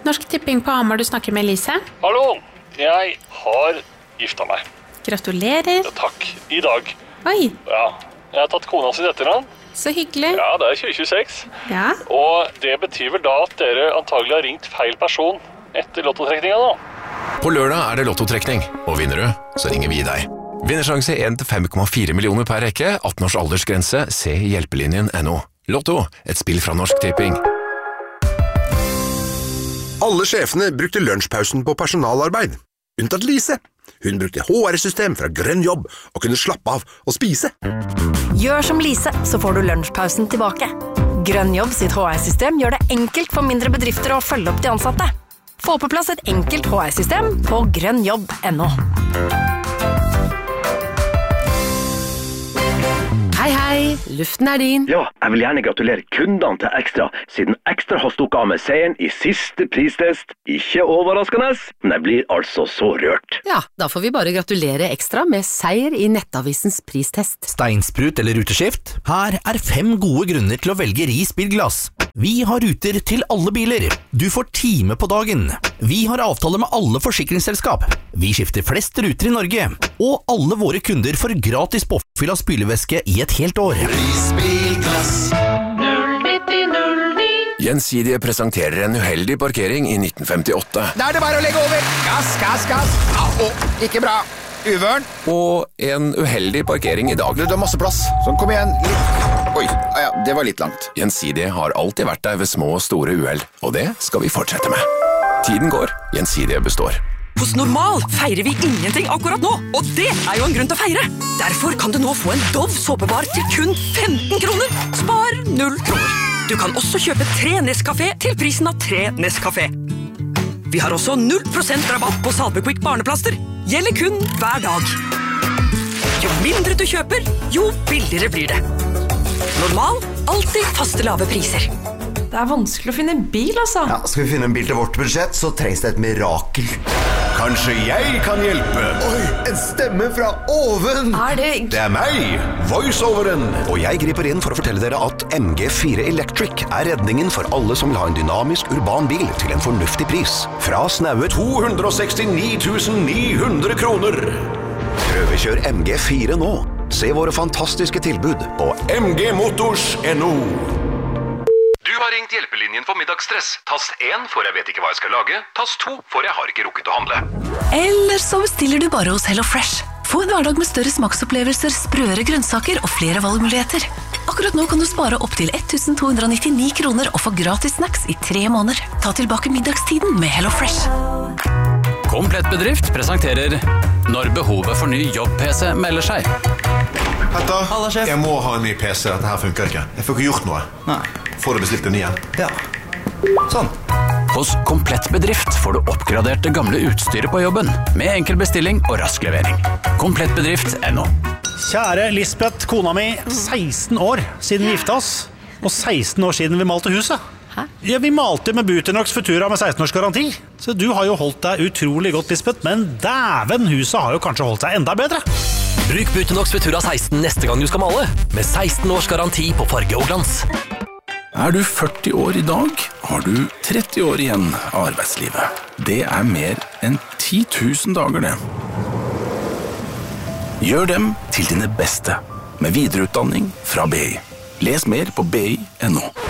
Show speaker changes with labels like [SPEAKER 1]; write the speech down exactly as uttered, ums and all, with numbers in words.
[SPEAKER 1] Norsk Tipping på Hamar, du snakker med Elise.
[SPEAKER 2] Hallo, jeg har gifta meg.
[SPEAKER 1] Gratulerer.
[SPEAKER 2] Ja, takk, i dag.
[SPEAKER 1] Oi.
[SPEAKER 2] Ja, jeg har tatt kona sitt etternavn.
[SPEAKER 1] Så hyggelig.
[SPEAKER 2] Ja, det er tjue tjueseks.
[SPEAKER 1] Ja.
[SPEAKER 2] Og det betyr vel da at dere antagelig har ringt feil person etter lottotrekninga da.
[SPEAKER 3] På lørdag er det lottotrekning, og vinner du, så ringer vi deg. Vinnersjanse en til fem komma fire millioner per rekke, atten års aldersgrense, se hjelpelinjen punktum no. Lotto, et spill fra Norsk Tipping.
[SPEAKER 4] Alle sjefene brukte lunsjpausen på personalarbeid, unntatt Lise. Hun brukte H R-system fra Grønn Jobb og kunne slappe av og spise.
[SPEAKER 5] Gjør som Lise, så får du lunsjpausen tilbake. Grønn Jobb sitt H R-system gjør det enkelt for mindre bedrifter å følge opp de ansatte. Få på plass et enkelt H R-system på grønnjobb punktum no.
[SPEAKER 6] Hei, hei, luften er din.
[SPEAKER 7] Ja, jeg vil gjerne gratulere kundene til Ekstra, siden Ekstra har stukket av med seieren i siste pristest. Ikke overraskende, men jeg blir altså så rørt.
[SPEAKER 6] Ja, da får vi bare gratulere Ekstra med seier i Nettavisens pristest.
[SPEAKER 8] Steinsprut eller ruteskift? Her er fem gode grunner til å velge Ris bilglass. Vi har ruter til alle biler. Du får time på dagen. Vi har avtale med alle forsikringsselskap. Vi skifter flest ruter i Norge. Og alle våre kunder får gratis påfyll av spylevæske i et helt år.
[SPEAKER 3] Risbilglass null nitti null ni. Gjensidige presenterer en uheldig parkering i nitten femtiåtte.
[SPEAKER 9] Da er det bare å legge over. Gass, gass, gass. Au, ikke bra. Uvørn.
[SPEAKER 3] Og en uheldig parkering i dag.
[SPEAKER 9] Du har masse plass. Sånn, kom igjen. Litt. Oi, ja, det var litt langt.
[SPEAKER 3] Gjensidige har alltid vært der ved små og store uheld, og det skal vi fortsette med. Tiden går, Gjensidige består.
[SPEAKER 10] Hos Normal feirer vi ingenting akkurat nå, og det er jo en grunn til å feire. Derfor kan du nå få en Dove såpebar til kun femten kroner. Spar null kroner. Du kan også kjøpe tre Nescafé til prisen av tre Nescafé. Vi har også null prosent rabatt på Salvequick barneplaster. Gjelder kun hver dag. Jo mindre du kjøper, jo billigere blir det. Normal, alltid faste lave priser.
[SPEAKER 11] Det er vanskelig å finne en bil, altså.
[SPEAKER 12] Ja, skal vi finne en bil til vårt budsjett, så trengs det et mirakel.
[SPEAKER 13] Kanskje jeg kan hjelpe?
[SPEAKER 12] Oi, en stemme fra oven!
[SPEAKER 11] Er det...
[SPEAKER 13] Det er meg, voiceoveren.
[SPEAKER 14] Og jeg griper inn for å fortelle dere at M G fire Electric er redningen for alle som vil ha en dynamisk urban bil til en fornuftig pris. Fra snaue
[SPEAKER 13] to hundre sekstini tusen ni hundre kroner.
[SPEAKER 14] Prøvekjør M G fire nå. Se våre fantastiske tilbud på
[SPEAKER 13] m g motors punktum no.
[SPEAKER 3] Du har ringt hjelpelinjen for middagsstress. Tast én for jeg vet ikke hva jeg skal lage. Tast to for jeg har ikke rukket å handle.
[SPEAKER 15] Eller så bestiller du bare hos HelloFresh. Få en hverdag med større smaksopplevelser, sprøere grønnsaker og flere valgmuligheter. Akkurat nå kan du spare opp til ett tusen to hundre nittini kroner og få gratis snacks i tre måneder. Ta tilbake middagstiden med HelloFresh.
[SPEAKER 16] Komplett bedrift presenterer når behovet for ny jobb-P C melder seg.
[SPEAKER 17] Petter, jeg må ha en ny P C. Dette her funker ikke. Jeg får ikke gjort noe.
[SPEAKER 12] Nei.
[SPEAKER 17] Får du bestilt en ny igjen?
[SPEAKER 12] Ja. Sånn.
[SPEAKER 16] Hos Komplett bedrift får du oppgradert det gamle utstyret på jobben, med enkel bestilling og rask levering. Komplett bedrift punktum no.
[SPEAKER 18] Kjære Lisbeth, kona mi, seksten år siden vi gifta oss, og seksten år siden vi malte huset. Hæ? Ja, vi malte med Butinox Futura med seksten års garanti. Så du har jo holdt deg utrolig godt, Lisbeth, men dæven, huset har jo kanskje holdt seg enda bedre.
[SPEAKER 8] Bruk Butinox Futura seksten neste gang du skal male, med seksten års garanti på farge og glans.
[SPEAKER 19] Er du førti år i dag, har du tretti år igjen av arbeidslivet. Det er mer enn ti tusen dager det. Gjør dem til dine beste, med videreutdanning fra B I. Les mer på b i punktum no.